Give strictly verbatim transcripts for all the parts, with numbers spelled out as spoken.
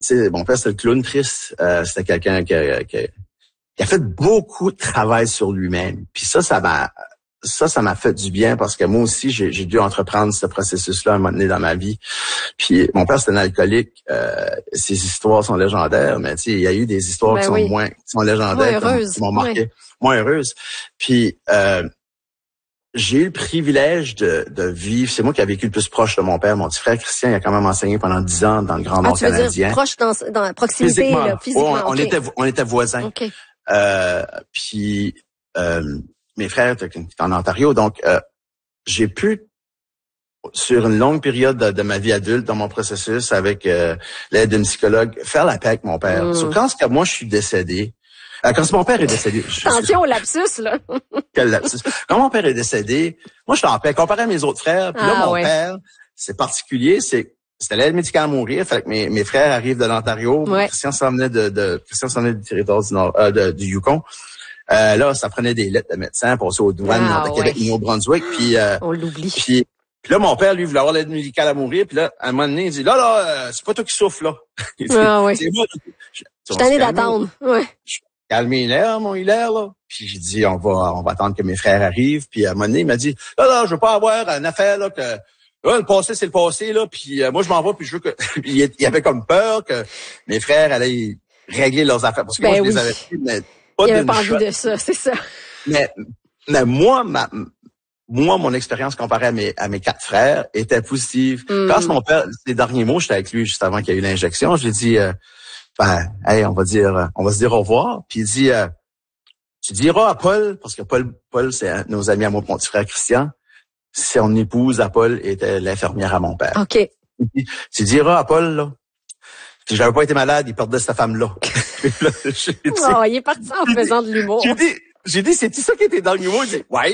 sais, mon père, c'était le clown triste. Euh, c'était quelqu'un qui, qui, qui a fait beaucoup de travail sur lui-même. Puis ça, ça m'a ça, ça m'a fait du bien parce que moi aussi, j'ai, j'ai dû entreprendre ce processus-là à un moment donné dans ma vie. Puis mon père, c'était un alcoolique. Euh, ses histoires sont légendaires, mais tu sais, il y a eu des histoires ben qui sont oui. moins, qui sont légendaires, moins heureuses, qui m'ont marqué, ouais. moins heureuses. Puis euh, j'ai eu le privilège de, de vivre. C'est moi qui ai vécu le plus proche de mon père. Mon petit frère Christian, il a quand même enseigné pendant dix ans dans le Grand Nord ah, tu veux canadien. dire proche dans, dans la proximité, physiquement, là, physiquement. oh, on, okay. était, on était voisins. Okay. Euh, puis euh, mes frères étaient en Ontario, donc euh, j'ai pu, sur une longue période de, de ma vie adulte, dans mon processus, avec euh, l'aide d'une psychologue, faire la paix avec mon père. Mm. So, quand que moi je suis décédé, euh, quand mon père est décédé, je, attention au lapsus là. Quel lapsus. Quand mon père est décédé, moi j'étais en paix comparé à mes autres frères. Puis là ah, mon ouais. père, c'est particulier, c'est c'était l'aide médicale à mourir, fait que mes, mes frères arrivent de l'Ontario, ouais. Christian s'en venait de, de Christian s'en venait du territoire du Nord, euh, de, du Yukon. Euh, là, ça prenait des lettres de médecins, passer aux douanes ah, de Québec, ouais. Nouveau-Brunswick, puis euh, on l'oublie. Puis, puis là, mon père, lui, voulait avoir l'aide médicale à mourir, puis là, à un moment donné, il dit, là, là, euh, c'est pas toi qui souffles, là. Il dit, ah, ouais. c'est moi. Je suis tanné d'attendre, ouais. Calmez l'air, mon hilaire, là. Puis j'ai dit, on va, on va attendre que mes frères arrivent. Puis à un moment donné, il m'a dit, là, là, je veux pas avoir une affaire, là, que, là, le passé, c'est le passé, là. Puis euh, moi, je m'en vais, puis je veux que, il y avait comme peur que mes frères allaient régler leurs affaires. Parce que ben moi, je oui. les avais pris, mais pas il avait d'une pas envie shot. de ça, c'est ça. Mais, mais moi, ma, moi, mon expérience comparée à mes, à mes quatre frères était positive. Mm. Quand mon père, les derniers mots, j'étais avec lui juste avant qu'il y ait eu l'injection, je lui ai dit, euh, ben, hey, on va dire, on va se dire au revoir. Puis il dit, euh, tu diras à Paul, parce que Paul, Paul, c'est un, nos amis à moi, mon petit frère Christian, son épouse à Paul était l'infirmière à mon père. OK. Dit, tu diras à Paul, là, si j'avais pas été malade, il perdait cette femme-là. là dit, oh, il est parti en faisant de l'humour. J'ai dit, j'ai dit, c'est-tu ça qui était dans l'humour? Il dit, ouais.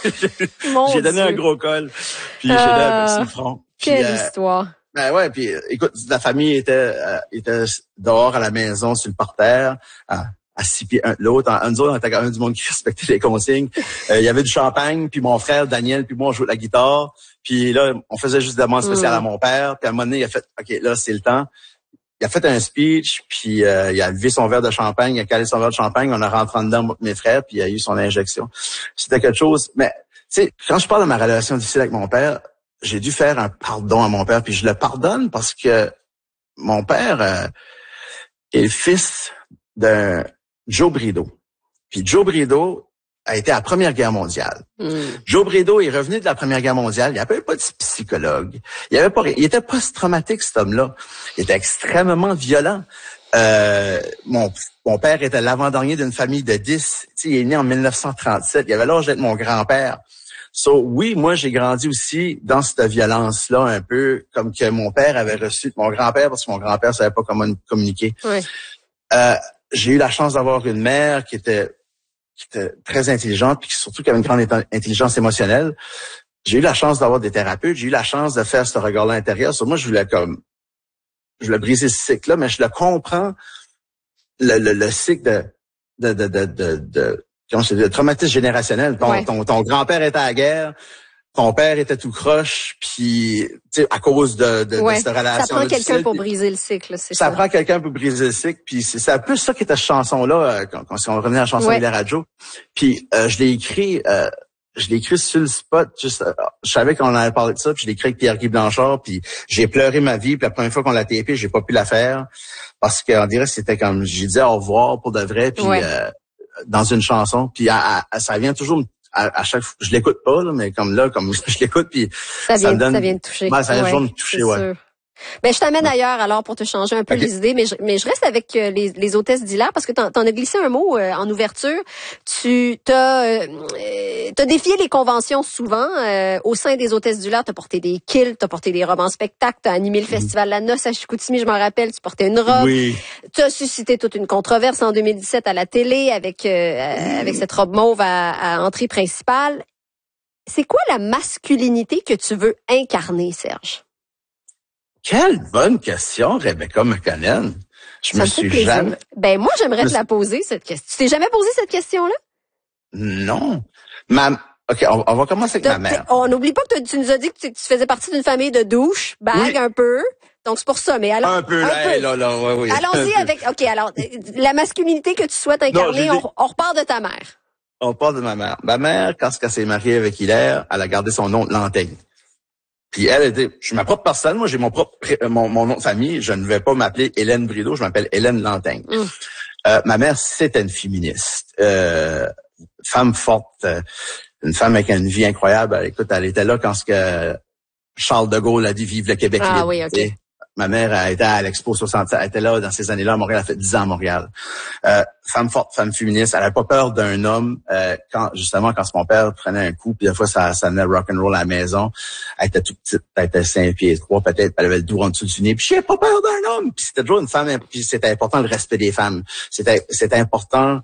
j'ai donné Dieu. un gros col. Puis euh, j'ai donné un petit front. Puis, quelle euh, histoire. Ben ouais, puis écoute, la famille était euh, était dehors à la maison sur le parterre, à, à six pieds un de l'autre. En, nous autres, on était quand même du monde qui respectait les consignes. Euh, il y avait du champagne, puis mon frère Daniel, puis moi on jouait de la guitare. Puis là, on faisait juste des demandes spéciales mm. à mon père. Puis à un moment donné, il a fait, ok, là c'est le temps. Il a fait un speech, puis euh, il a levé son verre de champagne, il a calé son verre de champagne, on a rentré en dedans, moi, mes frères, puis il a eu son injection. C'était quelque chose. Mais tu sais, quand je parle de ma relation difficile avec mon père, j'ai dû faire un pardon à mon père, puis je le pardonne parce que mon père euh, est le fils d'un Joe Brideau. Puis Joe Brideau a été à la Première Guerre mondiale. Mm. Joe Brideau est revenu de la Première Guerre mondiale. Il n'y avait pas de psychologue. Il avait pas, il était post-traumatique, cet homme-là. Il était extrêmement violent. Euh, mon, mon père était l'avant-dernier d'une famille de dix. Tu sais, il est né en mille neuf cent trente-sept. Il avait l'âge d'être mon grand-père. So, oui, moi, j'ai grandi aussi dans cette violence-là, un peu comme que mon père avait reçu de mon grand-père, parce que mon grand-père savait pas comment communiquer. Oui. Euh, j'ai eu la chance d'avoir une mère qui était, qui était très intelligente, puis surtout qui avait une grande intelligence émotionnelle. J'ai eu la chance d'avoir des thérapeutes, j'ai eu la chance de faire ce regard-là intérieur. So, moi, je voulais comme, je voulais briser ce cycle-là, mais je le comprends, le, le, le cycle de, de, de, de, de, de comment je dis, le traumatisme générationnel. Ton, ouais. ton, ton grand-père était à la guerre, ton père était tout croche, puis tu sais, à cause de, de, ouais. de cette relation. Ça prend quelqu'un pour briser le cycle, c'est ça. Ça prend quelqu'un pour briser le cycle, puis c'est, c'est un peu ça qui était cette chanson-là, quand, quand on revenait à la chanson ouais. de la radio. Puis euh, je l'ai écrit, euh, je l'ai écrit sur le spot, juste, euh, je savais qu'on avait parlé de ça, puis je l'ai écrit avec Pierre-Guy Blanchard, puis j'ai pleuré ma vie, puis la première fois qu'on l'a tapé, j'ai pas pu la faire, parce qu'on dirait que c'était comme, j'ai dit au revoir pour de vrai, puis ouais. euh, dans une chanson, puis à, à, ça vient toujours à, à chaque fois, je l'écoute pas là, mais comme là, comme je l'écoute, puis ça, vient, ça me donne, ça vient de toucher. Ben, ça vient ouais, toujours me toucher, ouais. Sûr. Ben, je t'amène ailleurs alors pour te changer un peu okay. les idées, mais je, mais je reste avec euh, les, les hôtesses d'Hilaire parce que t'en, t'en as glissé un mot euh, en ouverture. Tu t'as, euh, t'as défié les conventions souvent euh, au sein des hôtesses d'Hilaire. T'as porté des kilts, t'as porté des robes en spectacle, t'as animé le mm-hmm. festival La Noce à Chicoutimi, je m'en rappelle. Tu portais une robe. Oui. T'as suscité toute une controverse en deux mille dix-sept à la télé avec euh, mm. avec cette robe mauve à, à entrée principale. C'est quoi la masculinité que tu veux incarner, Serge? Quelle bonne question, Rebecca McConnell. Je Ça me me suis plaisir. jamais... Ben, moi, j'aimerais me... te la poser, cette question. Tu t'es jamais posé cette question-là? Non. Ma... OK, on, on va commencer avec T'as, ma mère. On n'oublie pas que tu nous as dit que tu, tu faisais partie d'une famille de douche, bague oui. un peu. Donc, c'est pour ça. Mais alors, un peu, un là, peu. là, là, ouais, oui. Allons-y avec, OK, alors, la masculinité que tu souhaites incarner, non, on, on repart de ta mère. On repart de ma mère. Ma mère, quand elle s'est mariée avec Hilaire, elle a gardé son nom de Lantaigne. Puis elle était, je suis ma propre personne, moi j'ai mon propre mon, mon nom de famille, je ne vais pas m'appeler Hélène Brideau, je m'appelle Hélène Lantaigne. Mm. Euh, ma mère, c'était une féministe, euh, femme forte, euh, une femme avec une vie incroyable. Elle, écoute, elle était là quand ce que Charles de Gaulle a dit vive le Québec ah, libre. Oui, okay. Ma mère a été à l'Expo soixante, elle était là dans ces années-là à Montréal, elle a fait dix ans à Montréal. Euh, femme forte, femme féministe, elle n'avait pas peur d'un homme. Euh, quand justement, quand mon père prenait un coup, puis des fois ça, ça venait rock'n'roll à la maison, elle était toute petite, elle était cinq pieds trois peut-être, elle avait le doigt en dessous du nez, puis j'ai pas peur d'un homme. Puis c'était toujours une femme, puis c'était important le respect des femmes. C'était, c'était important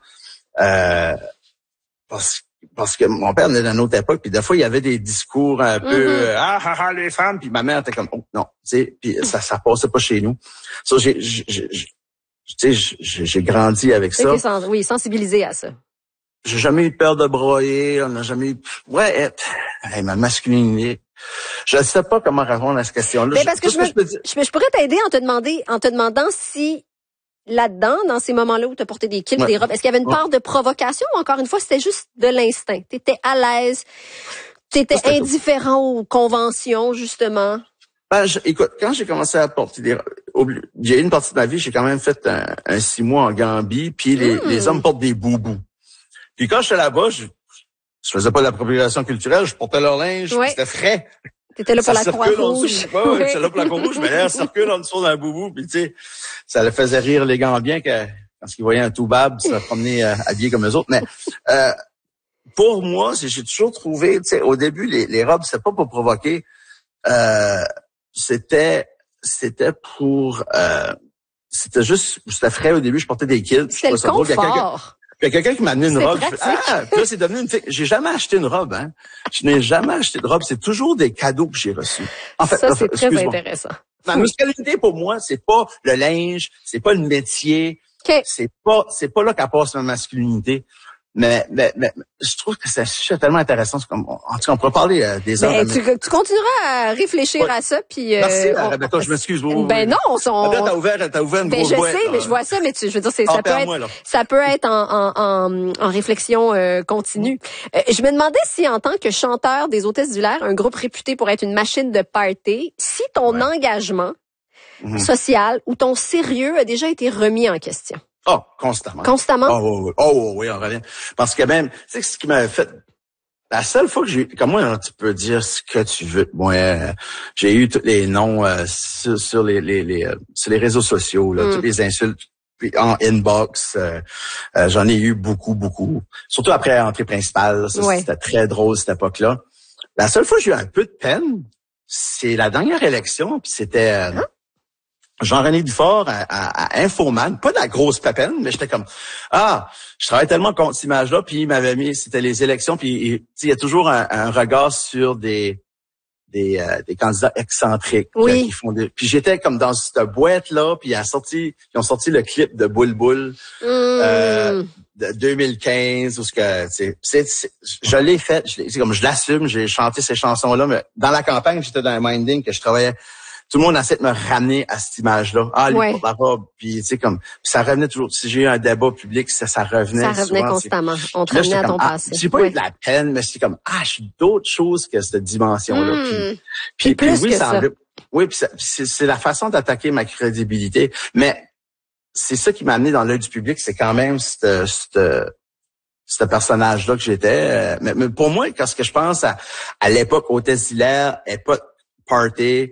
euh, parce que Parce que mon père venait d'une autre époque, puis des fois, il y avait des discours un peu mm-hmm. euh, ah, ah, ah, les femmes, puis ma mère était comme, oh, non, tu sais, puis ça, ça passait pas chez nous. Ça, j'ai, j'ai, j'ai, tu sais, j'ai, j'ai grandi avec ça. Sens- oui, sensibilisé à ça. J'ai jamais eu peur de broyer, on n'a jamais eu, ouais, hey, ma masculinité. Je ne sais pas comment répondre à cette question-là. Mais parce que, je, me, que je, je, je pourrais t'aider en te demander, en te demandant si, là-dedans, dans ces moments-là où tu as porté des kilts, ouais. des robes, est-ce qu'il y avait une ouais. part de provocation ou encore une fois, c'était juste de l'instinct? Tu étais à l'aise, tu étais indifférent tout. aux conventions, justement? Ben, je, écoute, quand j'ai commencé à porter des robes, j'ai eu une partie de ma vie, j'ai quand même fait un, un six mois en Gambie, puis les, mmh. les hommes portent des boubous. Puis quand j'étais là-bas, je, je faisais pas de l'appropriation culturelle, je portais leur linge, ouais. c'était frais. T'étais là pour ça la Croix-Rouge. Oui. J'étais là pour la Croix-Rouge, mais là, circule en dessous d'un boubou, puis tu sais, ça le faisait rire les Gambiens que, quand ils voyaient un toubab se promener euh, habillé comme eux autres. Mais euh, pour moi, j'ai toujours trouvé, tu sais, au début, les, les robes, c'était pas pour provoquer, euh, c'était c'était pour, euh, c'était juste, c'était frais au début, je portais des kilts. C'était le confort. Il y a quelqu'un qui m'a amené une robe. Je fais, ah, puis là, c'est devenu une fille. J'ai jamais acheté une robe, hein. Je n'ai jamais acheté de robe. C'est toujours des cadeaux que j'ai reçus. En fait, ça, c'est très intéressant. Ma masculinité, pour moi, c'est pas le linge, c'est pas le métier. Okay. C'est pas, c'est pas là qu'elle passe ma masculinité. Mais, mais, mais, je trouve que c'est un sujet tellement intéressant. C'est comme, en tout cas, on pourrait parler euh, des heures. Ben, tu, tu continueras à réfléchir ouais. à ça, puis. Euh, Merci, on, Rebecca, je m'excuse. Ben non, on s'en. Là, t'as ouvert, t'as ouvert une ben, grosse je boîte. sais, là. mais je vois ça, mais tu, je veux dire, c'est, ça, peut moi, être, ça peut être en, en, en, en réflexion euh, continue. Euh, je me demandais si, en tant que chanteur des Hôtesses du L'air, un groupe réputé pour être une machine de party, si ton ouais. engagement mm-hmm. social ou ton sérieux a déjà été remis en question. Oh, constamment. Constamment? Oh, oh, oh, oh oui, on revient. Parce que même, tu sais, ce qui m'avait fait, la seule fois que j'ai, comme moi, tu peux dire ce que tu veux. Moi, euh, j'ai eu tous les noms euh, sur, sur les, les, les euh, sur les réseaux sociaux, là, mm. toutes les insultes, puis en inbox, euh, euh, j'en ai eu beaucoup, beaucoup. Surtout après l'entrée principale, là, ça, ouais. c'était très drôle cette époque-là. La seule fois que j'ai eu un peu de peine, c'est la dernière élection, puis c'était. Euh, hein? Jean-René Dufort à, à, à Infoman, pas de la grosse papenne, mais j'étais comme, ah, je travaille tellement contre cette image-là, puis il m'avait mis, c'était les élections, puis il y a toujours un, un regard sur des des, euh, des candidats excentriques. Oui. Qui font des, puis j'étais comme dans cette boîte-là, puis ils ont sorti, ils ont sorti le clip de Boule Boule mm. euh, de deux mille quinze, où ce que, c'est, c'est, c'est, je l'ai fait, je l'ai, c'est comme je l'assume, j'ai chanté ces chansons-là, mais dans la campagne, j'étais dans un minding que je travaillais. Tout le monde essaie de me ramener à cette image-là. Ah, lui, ouais. pour la robe. Puis, tu sais, comme, puis ça revenait toujours. Si j'ai eu un débat public, ça, ça revenait. Ça revenait souvent, constamment. On te revenait à ton ah, passé. J'ai pas ouais. eu de la peine, mais c'est comme, ah, je suis d'autres choses que cette dimension-là. Mmh. Puis, puis, puis oui, ça, ça. oui, puis ça, c'est, c'est la façon d'attaquer ma crédibilité. Mais c'est ça qui m'a amené dans l'œil du public. C'est quand même cette, cette, ce personnage-là que j'étais. Mais, mais pour moi, quand ce que je pense à, à l'époque Hôtesse Hilaire, époque party,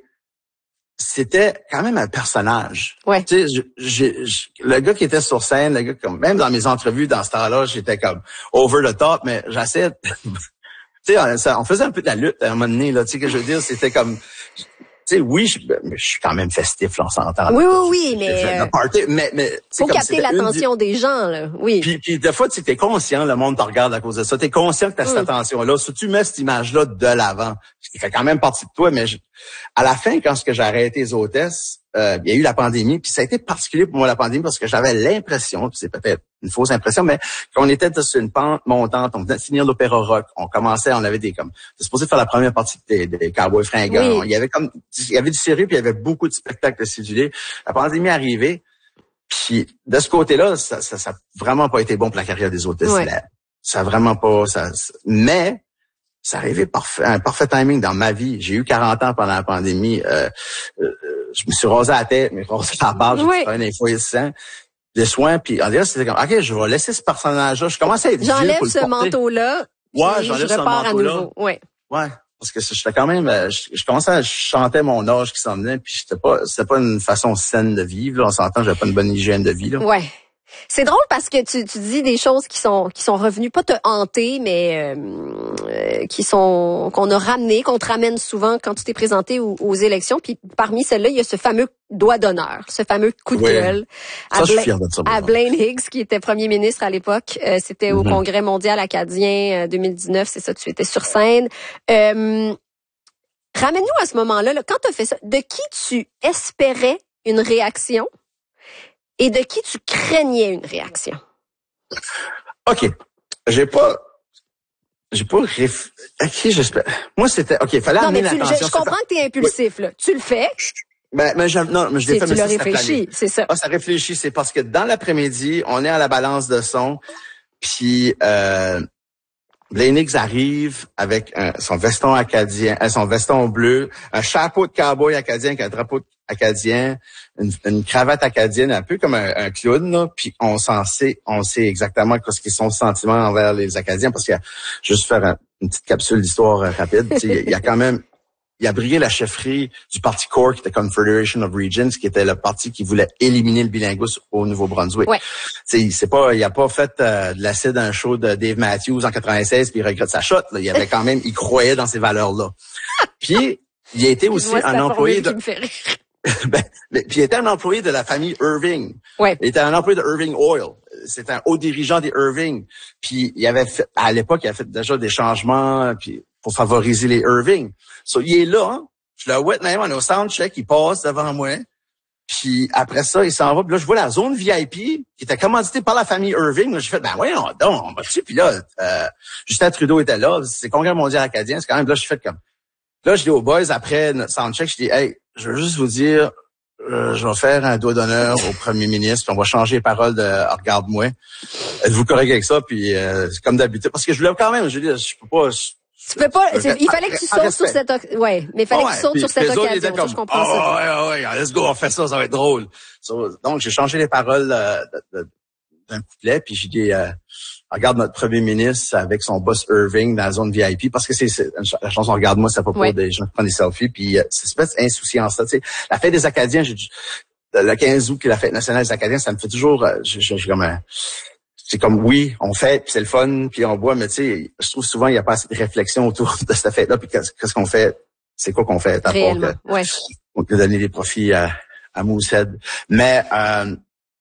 c'était quand même un personnage. Ouais. Tu sais, j'ai, j'ai, le gars qui était sur scène, le gars comme, même dans mes entrevues dans ce temps-là, j'étais comme over the top, mais j'essayais, tu sais, on, on faisait un peu de la lutte à un moment donné, là, tu sais, que je veux dire, c'était comme, tu sais, oui, je, mais je suis quand même festif, là, on s'entend. Oui, oui, oui, mais, euh, party, mais, mais faut comme capter l'attention des gens, là, oui. Puis, puis des fois, tu sais, t'es conscient, le monde te regarde à cause de ça, t'es conscient que t'as cette mm. attention-là, si tu mets cette image-là de l'avant, ce qui fait quand même partie de toi, mais je, à la fin, quand ce que j'ai arrêté les hôtesses, euh, il y a eu la pandémie, puis ça a été particulier pour moi la pandémie parce que j'avais l'impression, puis c'est peut-être une fausse impression, mais quand on était sur une pente montante, on venait de finir l'opéra rock, on commençait, on avait des comme, c'était supposé faire la première partie des, des Cowboys fringants. Oui. Il y avait comme, il y avait du sérieux puis il y avait beaucoup de spectacles cédulés. La pandémie est arrivée, puis de ce côté-là, ça, ça, ça a vraiment pas été bon pour la carrière des hôtesses. Ouais. Ça a vraiment pas, ça, mais, ça arrivait parfait, un parfait timing dans ma vie. J'ai eu quarante ans pendant la pandémie. Euh, euh, je me suis rasé la tête, mais rasé la barbe, j'ai fait un info des soins, puis en disant, c'était comme, OK, je vais laisser ce personnage-là. Je commençais à être vieux J'enlève pour le ce manteau-là. Ouais, j'enlève ce manteau-là. Ouais. Ouais. Parce que j'étais quand même, je, je commençais à chanter mon âge qui s'en venait, puis c'était pas, c'était pas une façon saine de vivre. Là. On s'entend, j'avais pas une bonne hygiène de vie, là. Ouais. C'est drôle parce que tu, tu dis des choses qui sont qui sont revenues, pas te hanter, mais euh, euh, qui sont qu'on a ramené, qu'on te ramène souvent quand tu t'es présenté aux, aux élections. Puis parmi celles-là, il y a ce fameux doigt d'honneur, ce fameux coup de oui. gueule ça, à, Bla- de ça, à Blaine Higgs, qui était premier ministre à l'époque. Euh, c'était mm-hmm. au Congrès mondial acadien euh, deux mille dix-neuf, c'est ça, tu étais sur scène. Euh, ramène-nous à ce moment-là, là, quand tu as fait ça, de qui tu espérais une réaction? Et de qui tu craignais une réaction? OK. J'ai pas... J'ai pas... Réf... À qui j'espère... Moi, c'était... OK, il fallait non, amener mais tu, l'attention. Je, je comprends que tu es impulsif, oui. là. Tu le fais. Ben, mais je, non, mais je l'ai fait, mais tu l'as réfléchi, c'est ça. Ah, ça réfléchit, c'est parce que dans l'après-midi, on est à la balance de son, puis... Euh, Blaine Higgs arrive avec un, son veston acadien, son veston bleu, un chapeau de cowboy acadien avec un drapeau acadien, une, une cravate acadienne, un peu comme un, un clown, là, puis on s'en sait, on sait exactement ce qu'ils sont sentiments envers les Acadiens, parce qu'il y a, juste faire un, une petite capsule d'histoire rapide, il y a quand même, il a brigué la chefferie du parti C O R, qui était Confederation of Regions, qui était le parti qui voulait éliminer le bilinguisme au Nouveau-Brunswick. Ouais. C'est, c'est pas, il a pas fait euh, de l'acide dans un show de Dave Matthews en quatre-vingt-seize puis il regrette sa shot. Là. Il avait quand même, il croyait dans ces valeurs-là. Puis il a été aussi moi, un employé de. ben, puis il était un employé de la famille Irving. Ouais. Il était un employé de Irving Oil. C'était un haut dirigeant des Irving. Puis il avait fait, à l'époque, il a fait déjà des changements puis pour favoriser les Irving. So, il est là, hein? Je le vois même, on est au soundcheck, il passe devant moi. Puis après ça, il s'en va. Puis là, je vois la zone V I P qui était commanditée par la famille Irving. Là, j'ai fait, ben voyons donc, on va dessus. Puis là, euh, Justin Trudeau était là. C'est le Congrès mondial acadien. C'est quand même, là, je fais comme... Là, je dis aux boys, après notre soundcheck, je dis, hey, je veux juste vous dire, euh, je vais faire un doigt d'honneur au premier ministre, puis on va changer les paroles de « Regarde-moi ». Êtes-vous correct avec ça? Puis euh, comme d'habitude, parce que je voulais quand même, je dis, je peux pas... Je, Tu peux pas, il fallait que tu sautes sur cette, ouais, mais il fallait que tu sautes sur cette occasion. Ça, je comprends ça. Oh, ouais, ouais, let's go, on fait ça, ça va être drôle. So, donc, j'ai changé les paroles euh, de, de, d'un couplet, puis j'ai dit, euh, regarde notre premier ministre avec son boss Irving dans la zone V I P, parce que c'est, c'est la chanson Regarde-moi, c'est pas pour ouais. des gens qui prennent des selfies, puis euh, c'est cette espèce d'insouciance-là. Tu sais, la fête des Acadiens, j'ai, le quinze août, qui est la fête nationale des Acadiens, ça me fait toujours, euh, j'ai, j'ai comme un... C'est comme, oui, on fait, puis c'est le fun, puis on boit, mais tu sais, je trouve souvent il n'y a pas assez de réflexion autour de cette fête-là, puis qu'est-ce, qu'est-ce qu'on fait, c'est quoi qu'on fait, à part que, ouais. on peut donner des profits à, à Moosehead. Mais euh,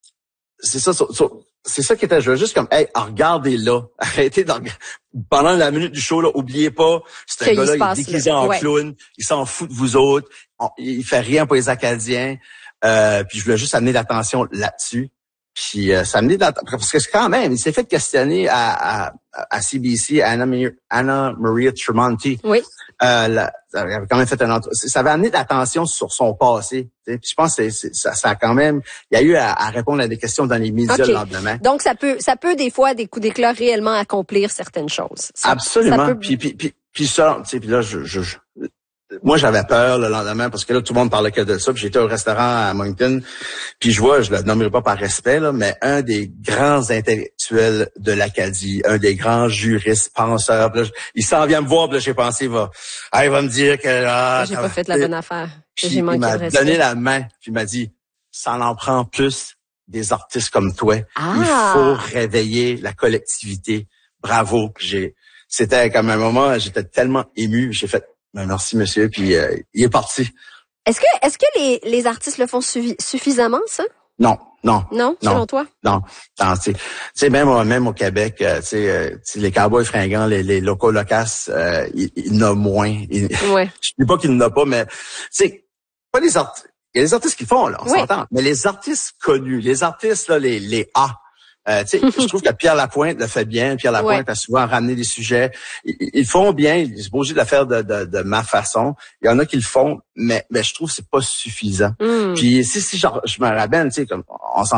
c'est ça, so, so, c'est ça qui était, je veux juste comme, hey, regardez-là, arrêtez d'en, pendant la minute du show, là, oubliez pas, c'est un gars-là, il est déguisé en ouais. clown, il s'en fout de vous autres, on, il fait rien pour les Acadiens, euh, puis je voulais juste amener l'attention là-dessus. Puis euh, ça amenait dans, parce que quand même, il s'est fait questionner à, à, à C B C, Anna, Anna Maria Tremonti. Oui. Euh, la, ça avait quand même fait un ça avait amené de l'attention sur son passé. Puis je pense que c'est, c'est, ça, ça a quand même, il y a eu à, à répondre à des questions dans les médias okay. le lendemain. Donc ça peut, ça peut des fois des coups d'éclat réellement accomplir certaines choses. Ça, Absolument. Ça peut... Puis puis puis puis ça, tu sais, puis là je, je, je moi, j'avais peur le lendemain parce que là, tout le monde parlait que de ça. Puis j'étais au restaurant à Moncton. Puis je vois, je le nommerai pas par respect, là, mais un des grands intellectuels de l'Acadie, un des grands juristes, penseurs. Là, il s'en vient me voir, puis là, j'ai pensé, il va, ah, il va me dire que ah, j'ai pas fait la bonne affaire. Puis j'ai manqué il m'a de respect. donné la main, puis il m'a dit, ça en prend plus des artistes comme toi. Ah. Il faut réveiller la collectivité. Bravo. J'ai, c'était comme un moment, j'étais tellement ému. J'ai fait, ben merci monsieur, puis euh, il est parti. Est-ce que est-ce que les les artistes le font suffi- suffisamment ça? Non, non. Non, non selon toi? Non. Non, tu sais même même au Québec, tu sais euh, les cowboys fringants, les les locaux locaces, euh, il, il y en a moins. Il, ouais. Je dis pas qu'il n'y en a pas, mais tu sais pas les artistes. Il y a des artistes qui font là, on ouais. s'entend. Mais les artistes connus, les artistes là, les les A, Euh, tu sais, je trouve que Pierre Lapointe le fait bien. Pierre Lapointe ouais. a souvent ramené des sujets. Ils, ils font bien. Ils sont pas obligés de le faire de, de, de ma façon. Il y en a qui le font, mais, mais je trouve que c'est pas suffisant. Mm. Puis si, si genre, je me rappelle, tu sais, comme on s'en